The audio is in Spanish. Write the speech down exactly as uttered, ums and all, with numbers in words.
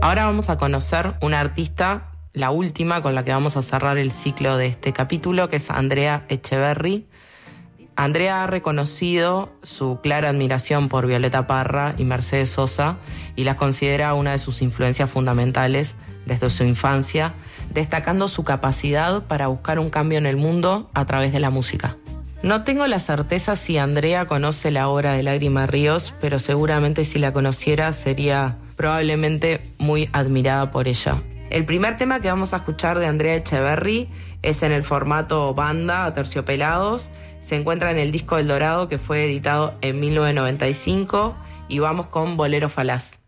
Ahora vamos a conocer una artista, la última con la que vamos a cerrar el ciclo de este capítulo, que es Andrea Echeverri. Andrea ha reconocido su clara admiración por Violeta Parra y Mercedes Sosa y las considera una de sus influencias fundamentales desde su infancia, destacando su capacidad para buscar un cambio en el mundo a través de la música. No tengo la certeza si Andrea conoce la obra de Lágrima Ríos, pero seguramente si la conociera sería probablemente muy admirada por ella. El primer tema que vamos a escuchar de Andrea Echeverri es en el formato banda, Aterciopelados. Se encuentra en el disco El Dorado, que fue editado en mil novecientos noventa y cinco, y vamos con Bolero Falaz.